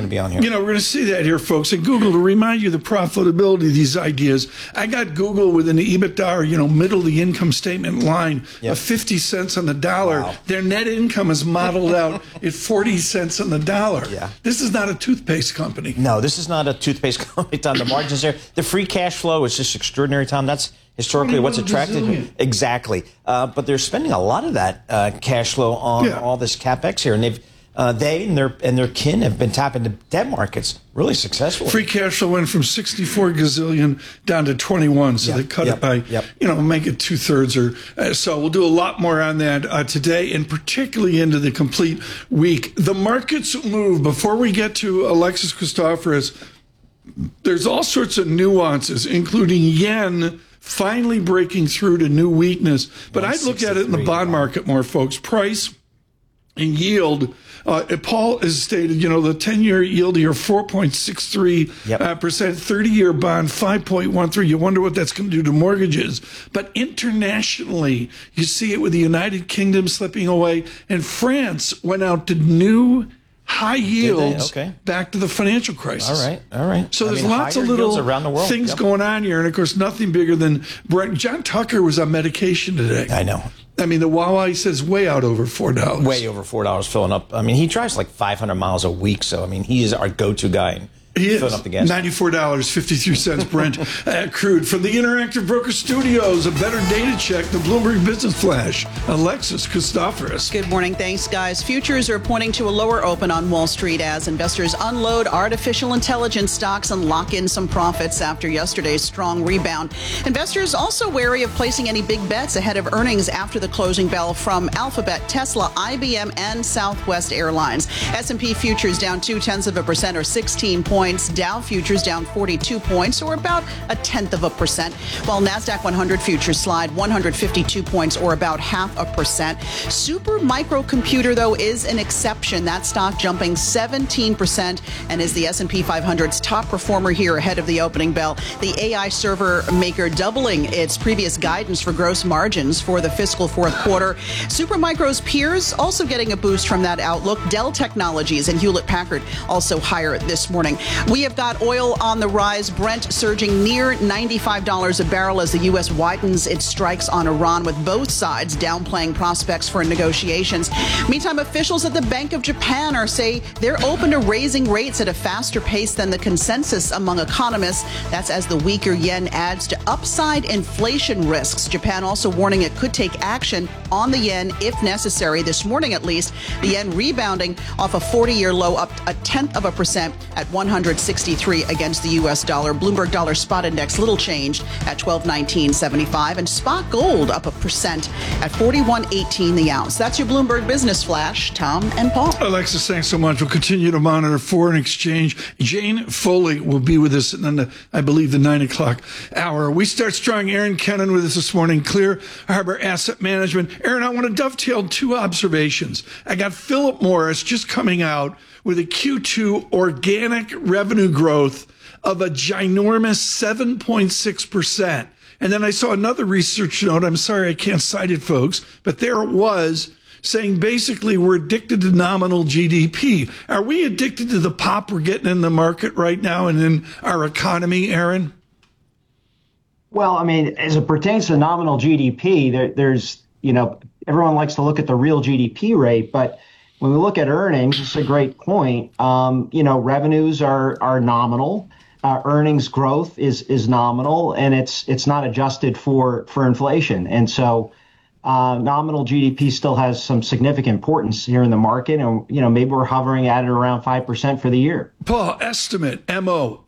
to be on here. We're going to see that here, folks. And Google, to remind you the profitability of these ideas, I got Google with an EBITDA, or, middle of the income statement line of 50 cents on the dollar. Wow. Their net income is modeled out at 40 cents on the dollar. Yeah. This is not a toothpaste company. No, this is not a toothpaste company, Tom. The margins there. The free cash flow is just extraordinary, Tom. That's historically what's attractive. Exactly. But they're spending a lot of that cash flow on all this CapEx here. And they and their kin have been tapping the debt markets really successfully. Free cash flow went from 64 gazillion down to 21, so they cut it by, make it 2/3 or so. We'll do a lot more on that today, and particularly into the complete week. The markets move. Before we get to Alexis Christoforous, there's all sorts of nuances, including yen finally breaking through to new weakness. But I'd look at it in the bond market more, folks. Price and yield. Paul has stated, the 10-year yield here, 4.63%, 30-year bond, 5.13%. You wonder what that's going to do to mortgages. But internationally, you see it with the United Kingdom slipping away. And France went out to new high yields back to the financial crisis. All right. So there's lots of little around the world. things going on here. And, of course, nothing bigger than Brent. John Tucker was on medication today. I know. I mean, the Wawa, he says, way out over $4. Way over $4 filling up. I mean, he drives like 500 miles a week. So, I mean, he is our go-to guy. He is. Filling up the gas. $94.53 Brent crude. From the Interactive Broker Studios, a better data check, the Bloomberg Business Flash, Alexis Christoforous. Good morning. Thanks, guys. Futures are pointing to a lower open on Wall Street as investors unload artificial intelligence stocks and lock in some profits after yesterday's strong rebound. Investors also wary of placing any big bets ahead of earnings after the closing bell from Alphabet, Tesla, IBM, and Southwest Airlines. S&P futures down 0.2% or 16 points. Dow futures down 42 points, or about 0.1%, while NASDAQ 100 futures slide 152 points, or about 0.5%. Super Microcomputer, though, is an exception. That stock jumping 17% and is the S&P 500's top performer here ahead of the opening bell. The AI server maker doubling its previous guidance for gross margins for the fiscal fourth quarter. Supermicro's peers also getting a boost from that outlook. Dell Technologies and Hewlett-Packard also higher this morning. We have got oil on the rise. Brent surging near $95 a barrel as the U.S. widens its strikes on Iran, with both sides downplaying prospects for negotiations. Meantime, officials at the Bank of Japan say they're open to raising rates at a faster pace than the consensus among economists. That's as the weaker yen adds to upside inflation risks. Japan also warning it could take action on the yen if necessary. This morning, at least, the yen rebounding off a 40-year low, up 0.1% at 163 against the U.S. dollar. Bloomberg Dollar Spot Index little changed at 1219.75, and spot gold up 1% at 41.18 the ounce. That's your Bloomberg Business Flash. Tom and Paul. Alexis, thanks so much. We'll continue to monitor foreign exchange. Jane Foley will be with us in I believe the 9 o'clock hour. We start strong. Aaron Kennan with us this morning. Clear Harbor Asset Management. Aaron, I want to dovetail two observations. I got Philip Morris just coming out with a Q2 organic revenue growth of a ginormous 7.6%. And then I saw another research note. I'm sorry I can't cite it, folks, but there it was, saying basically we're addicted to nominal GDP. Are we addicted to the pop we're getting in the market right now and in our economy, Aaron? Well, I mean, as it pertains to nominal GDP, there's, everyone likes to look at the real GDP rate, but when we look at earnings, it's a great point. Revenues are nominal. Earnings growth is nominal, and it's not adjusted for inflation. And so nominal GDP still has some significant importance here in the market. And, maybe we're hovering at it around 5% for the year. Paul, estimate, MO,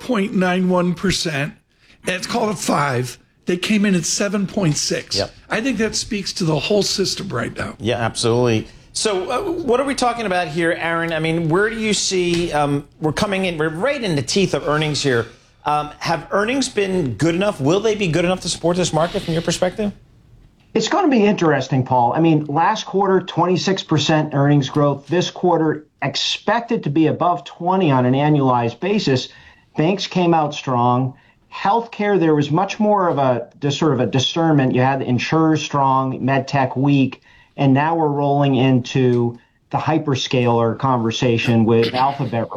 4.91%. Let's call it 5. They came in at 7.6. Yep. I think that speaks to the whole system right now. Yeah, absolutely. So what are we talking about here, Aaron? I mean, where do you see we're right in the teeth of earnings here. Have earnings been good enough? Will they be good enough to support this market from your perspective? It's going to be interesting, Paul. I mean, last quarter, 26% earnings growth. This quarter, expected to be above 20 on an annualized basis. Banks came out strong. Healthcare, there was much more of a discernment. You had the insurers strong, MedTech weak. And now we're rolling into the hyperscaler conversation with Alphabet